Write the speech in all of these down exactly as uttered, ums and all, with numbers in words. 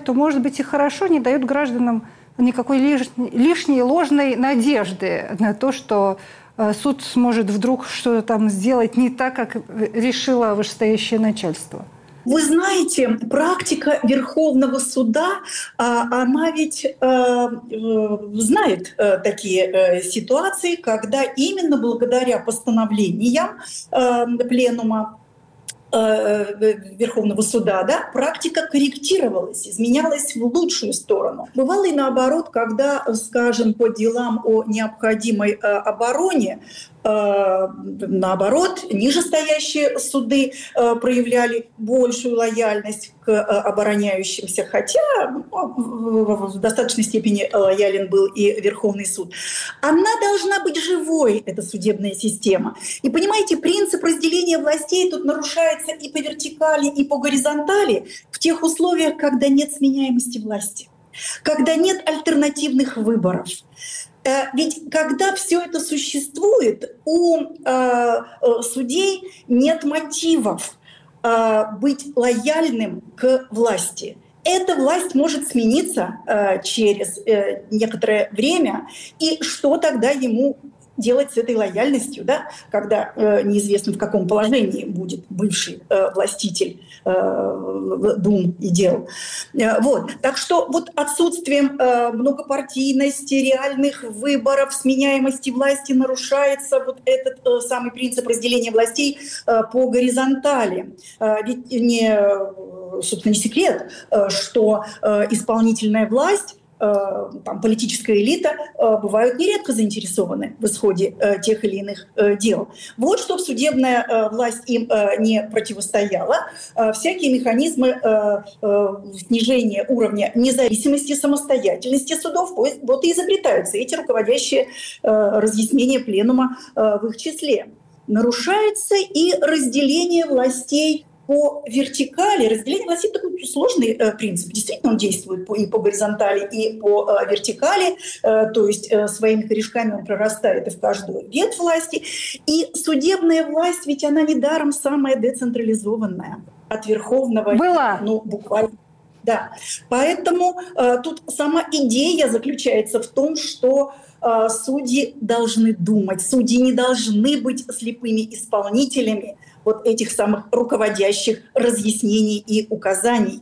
то, может быть, и хорошо, не дают гражданам никакой лишней, лишней ложной надежды на то, что суд сможет вдруг что-то там сделать не так, как решило вышестоящее начальство. Вы знаете, практика Верховного суда, она ведь знает такие ситуации, когда именно благодаря постановлениям пленума Верховного суда, да, практика корректировалась, изменялась в лучшую сторону. Бывало и наоборот, когда, скажем, по делам о необходимой обороне, наоборот, нижестоящие суды проявляли большую лояльность к обороняющимся, хотя в достаточной степени лоялен был и Верховный суд. Она должна быть живой, эта судебная система. И понимаете, принцип разделения властей тут нарушается и по вертикали, и по горизонтали в тех условиях, когда нет сменяемости власти, когда нет альтернативных выборов. Ведь когда все это существует, у э, судей нет мотивов э, быть лояльным к власти. Эта власть может смениться э, через э, некоторое время, и что тогда ему делать с этой лояльностью, да, когда э, неизвестно, в каком положении будет бывший э, властитель э, дум и дел. Э, вот. Так что вот отсутствием э, многопартийности, реальных выборов, сменяемости власти нарушается вот этот э, самый принцип разделения властей э, по горизонтали. Э, ведь не, собственно, не секрет, э, что э, исполнительная власть, там, политическая элита э, бывают нередко заинтересованы в исходе э, тех или иных э, дел. Вот чтобы судебная э, власть им э, не противостояла, э, всякие механизмы э, э, снижения уровня независимости, самостоятельности судов вот и изобретаются. Эти руководящие э, разъяснения пленума э, в их числе. Нарушается и разделение властей по вертикали. Разделение властей — такой сложный э, принцип. Действительно, он действует по, и по горизонтали, и по э, вертикали. Э, то есть э, своими корешками он прорастает и в каждую ветвь власти. И судебная власть, ведь она недаром самая децентрализованная. От верховного... Была. Ну, буквально. Да. Поэтому э, тут сама идея заключается в том, что э, судьи должны думать. Судьи не должны быть слепыми исполнителями вот этих самых руководящих разъяснений и указаний.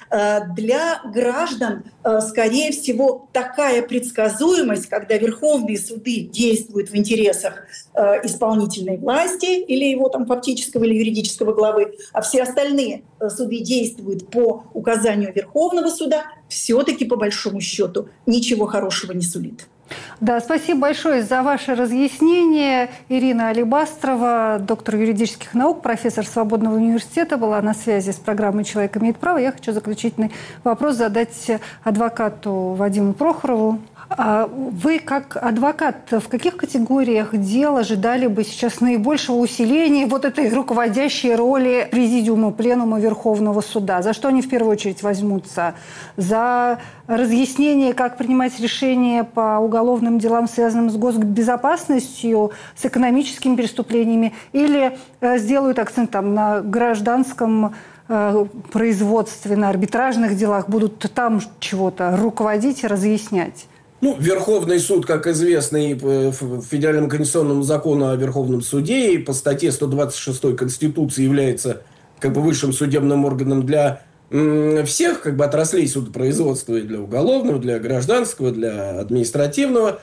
Для граждан, скорее всего, такая предсказуемость, когда верховные суды действуют в интересах исполнительной власти или его там фактического или юридического главы, а все остальные суды действуют по указанию Верховного суда, все-таки по большому счету ничего хорошего не сулит. Да, спасибо большое за ваше разъяснение. Ирина Алибастрова, доктор юридических наук, профессор Свободного университета, была на связи с программой «Человек имеет право». Я хочу заключительный вопрос задать адвокату Вадиму Прохорову. Вы, как адвокат, в каких категориях дел ожидали бы сейчас наибольшего усиления вот этой руководящей роли Президиума Пленума Верховного суда? За что они в первую очередь возьмутся? За разъяснение, как принимать решения по уголовным делам, связанным с госбезопасностью, с экономическими преступлениями? Или сделают акцент там, на гражданском производстве, на арбитражных делах, будут там чего-то руководить и разъяснять? Ну, Верховный суд, как известно, и по Федеральному конституционному закону о Верховном суде, и по статье сто двадцать шестой Конституции является как бы высшим судебным органом для м, всех как бы отраслей судопроизводства, и для уголовного, для гражданского, для административного,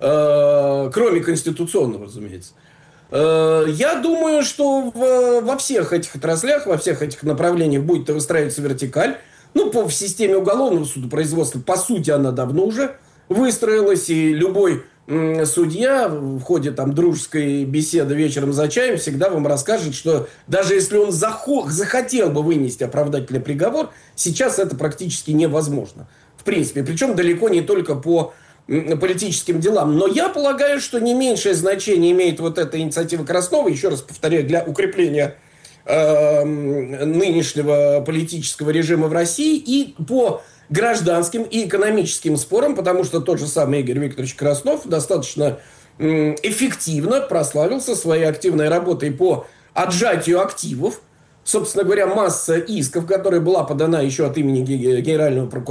э, кроме конституционного, разумеется. Э, я думаю, что в, во всех этих отраслях, во всех этих направлениях будет выстраиваться вертикаль. Ну, по в системе уголовного судопроизводства, по сути, она давно уже выстроилась, и любой м, судья в ходе там, дружеской беседы вечером за чаем всегда вам расскажет, что даже если он захо- захотел бы вынести оправдательный приговор, сейчас это практически невозможно. В принципе, причем далеко не только по м, политическим делам. Но я полагаю, что не меньшее значение имеет вот эта инициатива Краснова, еще раз повторяю, для укрепления э, нынешнего политического режима в России и по гражданским и экономическим спорам, потому что тот же самый Игорь Викторович Краснов достаточно м, эффективно прославился своей активной работой по отжатию активов. Собственно говоря, масса исков, которая была подана еще от имени генерального прокурора